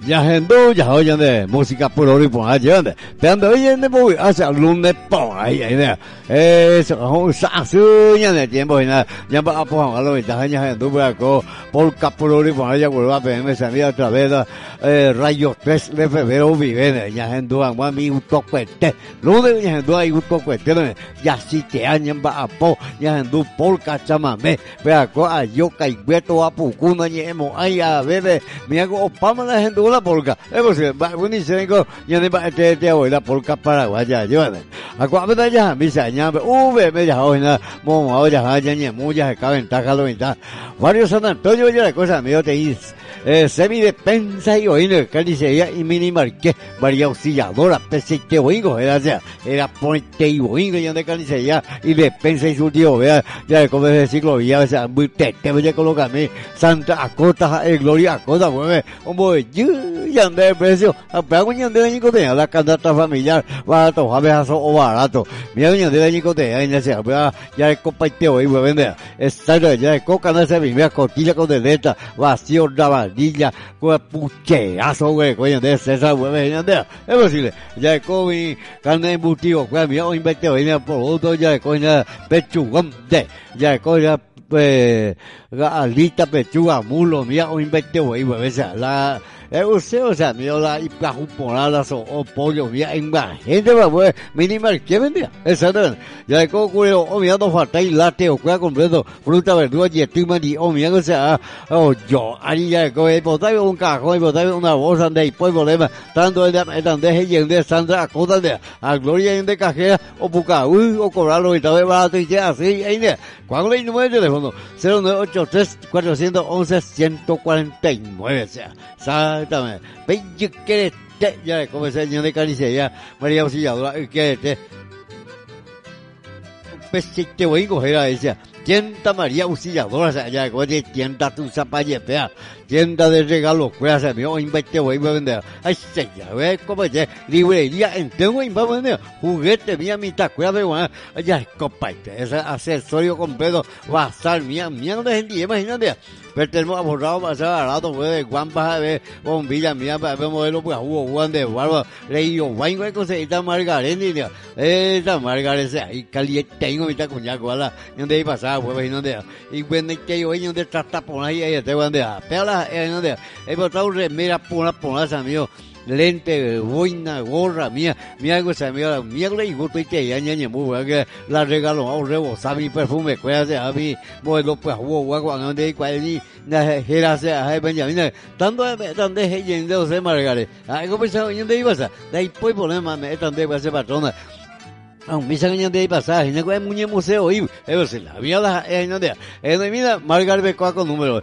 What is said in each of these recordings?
Ya gente ya oyen de música puro ripo allá de. Pero oyen de muy hace lunes por ahí de. Eso sa su ya de tiempo ya ya va a poner lo que ya gente va con polka puro ripo allá vuelve a PM salía otra vez rayo 3 de febrero vive ya gente va mi un toque lunes ya gente hay un toque ya si te añan va a po ya gente polka chamame vea co ayo kai beto a pucuna ñemo ay a ver me hago opama la gente la polka es posible va buenísimo ya de va te voy la polka paraguaya yo acuérdate ya mi seña me ya hoy na mo ahora ya ñemo ya ka ventaja lo ventaja varios San Antonio ya la cosa me te dice semi defensa y hoy en carnicería y mini marqués varia auxiliadora pese que oigo era ponte y oigo ya de carnicería y defensa y su tío vea ya de comer el ciclo ya o muy te voy a colocarme Santa Acota Gloria Acota mueve hombre ya de precio apago ya de nico de la candata familiar barato abejazo o barato mira ya de nico de en ese ya de copa y hoy voy a vender esta ya de coca no se vive cotilla con deleta vacío Villa, con pucheazo, güey, coño, de César, güey, es posible, ya de comi, carne embutido, güey, mira, invertido, viene producto, ya de coña, pechugón, ya de coña, alita, pechuga, mulo, mira, invertido, güey, la, usted, o sea, mira, la hipajuponadas o pollo, mira, gente, güey, minimal, ¿qué vendía? Exactamente, ya de coco, o mira, no falta y late, o cuida completo, fruta, verdura, yetima, o mira, o sea, yo, ahí ya, botar un cajón, botar una bolsa de después problema, tanto el de y el de Sandra Acota de a Gloria en de cajera o puca, o cobrarlo y tal barato y ya así, ahí ne. ¿Cuál es el número de teléfono? 0983-411-149, o sea, exactamente. Ve que ya como ese señor de carnicería, María Auxiliadora, que pues te voy a coger a ella. Tienda María Auxiliadora, o sea, ya de tienda tu zapallepea, tienda de regalos, pues, se me voy a invertir, voy a vender. Ay, ya, ve, como es, librería, tengo y va a vender, juguete, mía, mitad, cuidado, bueno, ya, comparte, ese accesorio completo, va a estar, mía, no de gente, imagínate. Pero tenemos abordado para ser barato, pues, de Juan Baja, de bombilla, mía, para ver modelo, pues, Juan de Barba, Rey, Juan, güey, conseguita Margarita, esta Margarita, y caliente, tengo mitad cuñaco, ¿verdad? Y donde ahí pasaba, pues, no de, y cuando que yo, donde trata por ahí, te van de, pero no de, he botado remera, por esa, mío, lente, boina, gorra, mía, cosa, mía, y gusto y que ya, muy que la regaló a un rebosar mi perfume, cuídate, a mí, modelo, pues, cuando de cuál gracias a Benjamín, tanto de yendo de Margaret, algo pensaba en de ibasa, de ahí pues problema, me están de esa patrona. Me sacan de ahí pasaje, no hay muñe museo y la había la mira Margar Becoa con número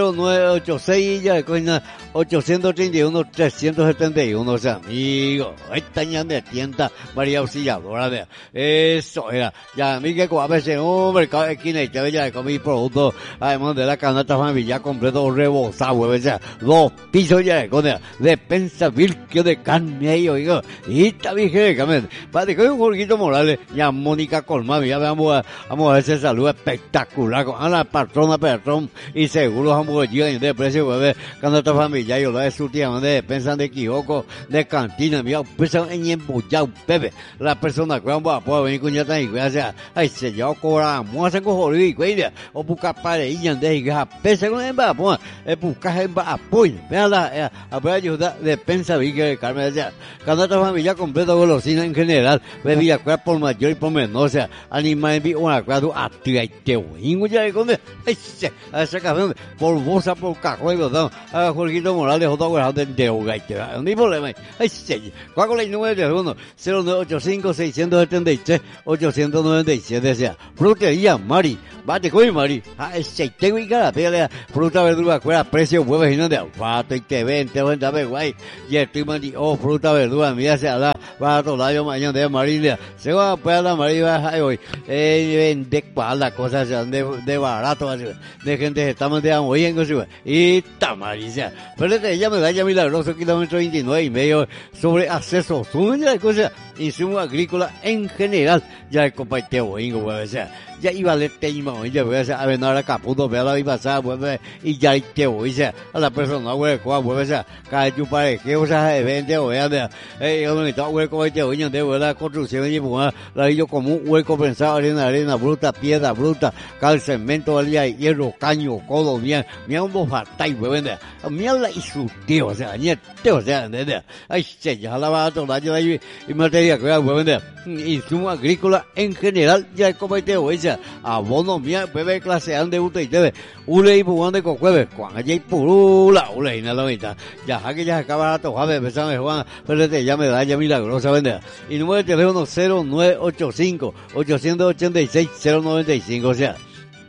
0986 ya coña 831 371, o sea, amigo, esta ña de tienda María Auxiliadora de eso era, ya a mí que a veces mercado de esquina y te veía de comer productos, además de la canasta familiar completo rebosado, o sea, 2 pisos ya de coña, despensa virquio de carne ahí, oiga, y está bien que para que un Jorgito Morales y a Mónica Colmado, ya vamos a ver ese saludo espectacular con a la patrona Pertrón y seguro vamos a llegar de precio, bebé, canasta familiar, yo la de su tía, de despensa de Quijoco, de cantina, mira, pensan en embullado, bebé, la persona que vamos a poder venir con ya tan igual, ay, se yo cobra, vamos a hacer con Jorge y cuida, o buscar pareillas de hija, pese con el vapor, buscar en apoyo, vean la, a ver ayuda, despensa, vi que Carmen decía, canasta familiar completa, golosina en general, bebida, por mayor y por menor, o sea, animal en una cuadra, a ti, te voy, ya de conde, a ese café, por bolsa, por cajón, ¿verdad? A Jorgito Morales, otro guardado de hogaite, no hay problema, ay, sí, ¿cuál es el número de teléfono? 0985-673-897, o sea, frutería Mari, bate con Mari, ese, tengo y cara, pégale, fruta, verdura, cuera, precio, huevos y no de pato y te ven, guay, y estoy mandi, fruta, verdura, mira, se habla, para todo el mañana de Marilia, se va a pegar la María hoy, vende para las cosas de barato, de gente que estamos de amoyendo, y tamaricia, pero ella me da ya milagroso, kilómetro 29 y medio, sobre acceso, suma de cosas, insumo agrícola en general, ya el comparteo, o sea, ya iba a leer tema, ya voy a ver, no era caputo, vea la iba a pasar, vuelve, y ya te voy a la persona, güey, vuelve a caer tu pared, que o sea, evento, o vea, yo me estaba, güey, como este, oye, de la construcción, y pues, la yo como un hueco pensado, arena bruta, piedra bruta, cal cemento, valía, hierro, caño, codo, bien, mira un fatal, güey, mira la y su tío, o sea, o sea, ay, se ya la va a tomar, yo ahí, y materia, güey, insumo agrícola en general, ya como este, güey, abono, mía, bebé, clase, ande, usted, y debe, ule y pugón de cocueve, cuando allí purula, ule, y nada, ya, que ya acaba de tocar, besame, Juan, pero ya me da, ya milagrosa, vende, y número de teléfono 0985-886-095, o sea,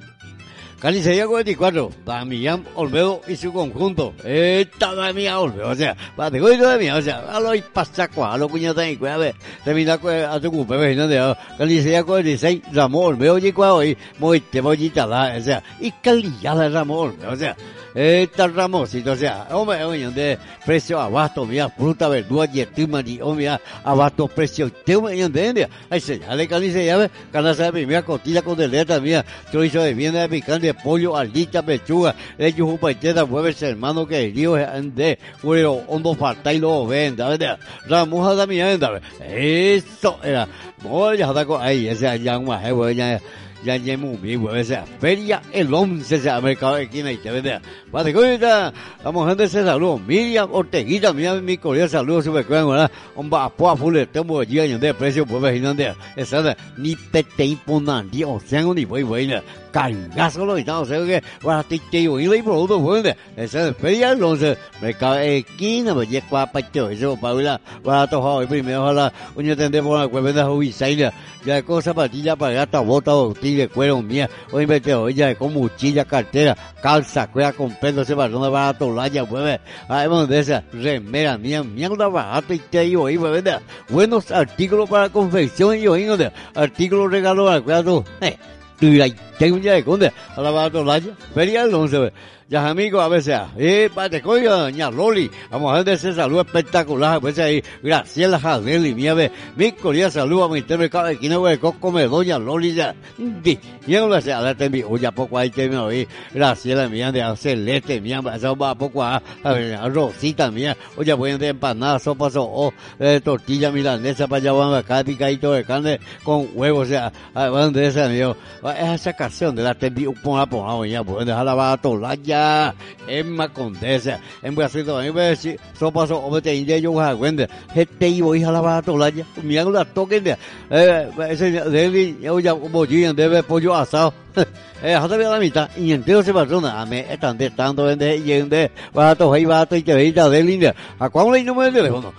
Carnicería 44, Damián Olmedo y su conjunto. Damián Olmedo, o sea, para te de mí, o sea, a lo y pasacua, a lo cuñata y cuave, termina a tu cupe, vecinando, Carnicería 46, Ramón Olmedo y cuave, muy te voy a o sea, y calillada Ramón Olmedo, o sea, Ramosito, o sea, hombre, oye, de precio abasto, mira, fruta, verdura, yetima, y mira, abasto, precio, te voy a entender, ay, se ya le carnicería, canasta de primera costilla con deleta, mira, chorizo de vianda de picante, pollo, aldita, pechuga, ellos un paiteta, mueves hermano que el Dios ande, bueno, hondo falta y lo venda, ¿verdad? Ramoja también, ¿verdad? Eso era, no, ya está con, ay, ese ya un maje, ya llevo mi güey, esa feria el 11 ese mercado de esquina y te vende. Para que vamos a ese saludo. Miriam Orteguita, mira mi cordial saludo, super cuán, ¿verdad? Un bapo full de tempo de día de precio, pues vecinante. Esa ni pete imponan, Dios, sean ni voy, cargazo lo estamos, sé que para ti te digo, y le producto fuerte. Esa feria el 11 mercado de esquina, pues ya cuapa eso, para tojar primero, ojalá, uno tendré por la cueva de Jubisaila, ya cosa patilla para gata, bota, de cuero mía, hoy me te oye de con mochila, cartera, calza, cueva con pelo, ese balón de barato, laya, pues, además de esa remera mía, mierda barato y te digo, y pues, buenos artículos para confección y oído, artículos regalos al cuidado, tengo un día de conde, a la barato, laya, feria el 11, ya amigos, a veces, pate coño, doña Loli, vamos a ver ese saludo espectacular, pues ahí, Graciela Jadeli, mi cordial saludo a mi intermercado de Quino de Coco, doña Loli, ya, yo no sé, a la tembi, oye, a poco ahí te me oí, Graciela mía, de celeste, mía, eso va a poco a ver, Rosita mía, oye, voy a empanada, sopa, tortilla milanesa, para allá, van acá, picadito de carne, con huevos, o sea, van de esa, mío, esa canción de la tembi, oye, pues dejarla va a tolar ya, Emma Condesa, en Brasil también voy a decir, sopa, te india, yo voy a vender, este ibo, hija la va a tolar ya, mira la toquen de, ese de oye, como yo, debe pollo asado, hasta la mitad, y entero se persona, a mí están testando, vende, y vende, barato, ahí barato, y te veis de línea, ¿a cuál es el número de teléfono?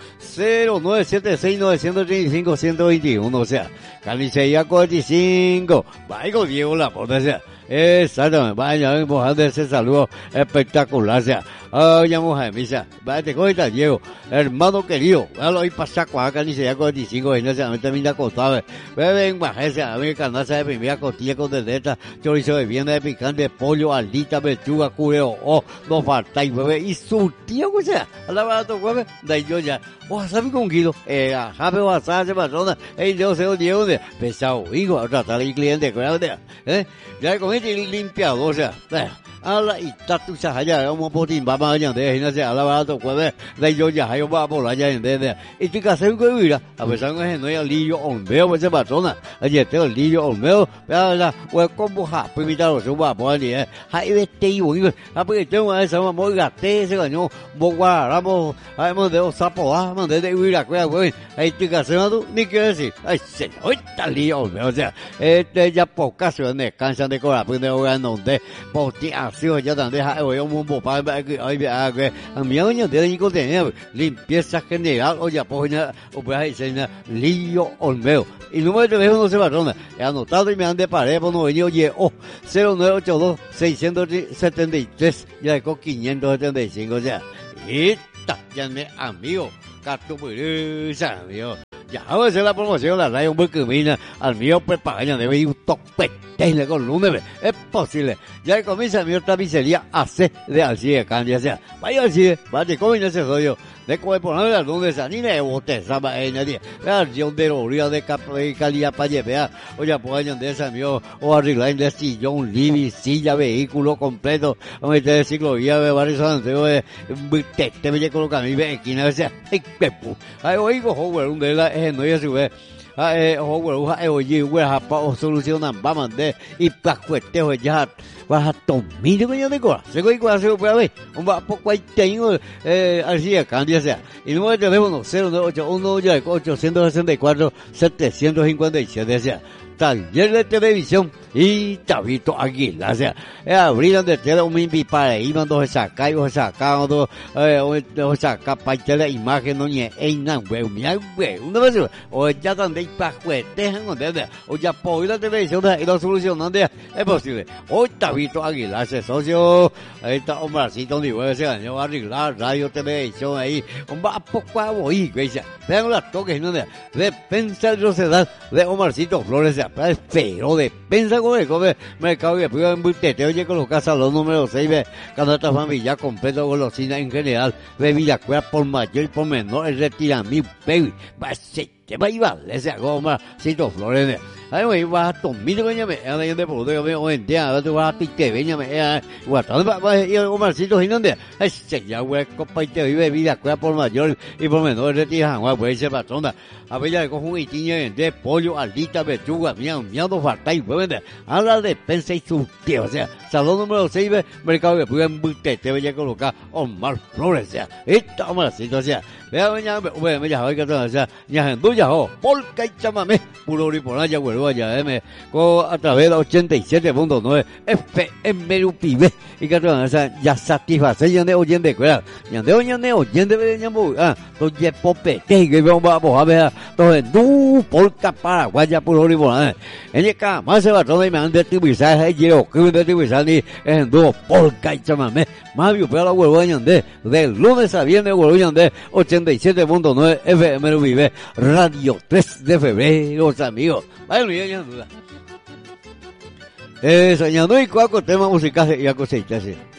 0976-935-121, o sea, Carnicería 45, vaya Diego la potencia. Exactamente, vaya, vamos a dar ese saludo espectacular, o sea, ya mujer, misa, vaya, te coge Diego, hermano querido, véalo ahí pasar con acá, ni se ya 45, y no se me termina acostado, ven, bajese, a ver, canasta de primera costilla con deleta, chorizo de vianda de picante, pollo, aldita, pechuga, cureo, no falta, y bebé, y su tío, o sea, a la barato, bebé, de ahí yo ya, sabe con guido, jape, WhatsApp, se persona, Dios se Diego, pesado, hijo, a tratar al cliente, ya con este limpiador, o sea, ala y tatusa allá, vamos por ti, vamos allá, de no sé, a la barato, pues, de yo ya, yo va por allá, y tú que hacer que mira, a pesar de que no hay el lío, olmeo, pues, esa persona, ayer tengo el lío, olmeo, la, pues, como ja, primita lo suba, por allí, ahí vete y voy, porque tengo esa mamá, gasté ese cañón, boguaramos, además de los sapos, vamos, de huir cueva, güey, ahí tú que hacer, ni quiero decir, ay, señor, está lío, olmeo, o sea, ya pocas se descansan de corazón, pues, de hogar, donde, por ti, así, ya tan deja, un mundo para, que, a mi año de ahí tener limpieza general, oye, pues, o pues, ahí, lío, olmeo, y número de teléfono no se va he anotado y me han de pared, pues, no venía, oye, 0982-673, ya dejó 575, o sea, ya me amigo, Cato Purisa, amigo. Ya voy a hacer la promoción, la radio muy camina, al mío preparaña, debe ir un tope, con lunes, es posible. Ya comienza mi otra pizzería AC de Alcide Candia, o sea, vaya Alcide, vaya, ¿cómo no se soy yo? de comer por nada donde se ni ne bote sama nadie vea yo de río de calidad para llevar o ya pues de esa mío o arreglar de sillón living silla vehículo completo o meter ciclovía de varios años te me colocar mi esquina ese ay oigo Howard un de la no ya sube Howard oye güey pa solucionan vamos de y pa cueste ya vas a tomar coño de cosas se coge cosas se puede ver un poco ahí tengo así cambia sea y el número de teléfono 098-864-757 sea taller de televisión y Chavito Aguilar, o sea, abrieron de tele un mimpi para ir mandó esa para la imagen no ni en nan güey, una vez o ya tan de pajuete, o ya por la televisión y la solución donde es posible. Hoy Chavito Aguilar se socio, ahí está Omarcito ni güey, se ganó a arreglar radio televisión ahí, un va poco a oír, güey, vean las toques, no de pensar sociedad de Omarcito Flores, pero de pensar come mercado que pido en Bultete, oye colocar salón número 6 de canasta familiar completo golosina en general, bebida cuera por mayor y por menor, el retiran mi baby, va a ser que va a ir vale, ese goma, Cito Flores, ay güey, vas a tomar coño me, ahora de por Dios mío, en día, tú vas a te veña me, guatando va ir a Omarcito y donde, ese ya güey, copa y te bebida cuera por mayor y por menor, el retiran, güey, ese patrona, a ver ya cojo un itiño de pollo, aldita, pechuga, miado, farta y huevende, habla de pensa y su tío, o sea, salón número 6 de mercado que pueden Bultete, voy a colocar Omar Flores, o sea, esta Omarcito, o sea, vea, me ya voy a sea, ya ya polka y chamame, puro riponaja, güey, ya, a través de 87.9 FM Rupibe, y que ya satisface, ya de oyente, ya de oyente, oye, pope, que vamos a ver, entonces, polka paraguaya, puro riponaja, en el caso, más se va a tomar y me han de tibizar, yo, que me de tibizar, ni en polka y chamame, más bien, pero la huevo de lunes a viernes, huevo de 87.9 FM Rupibe, Radio 3 de febrero, amigos. Vaya, ya duda. Soñando y cuaco tema musical y a cosechas.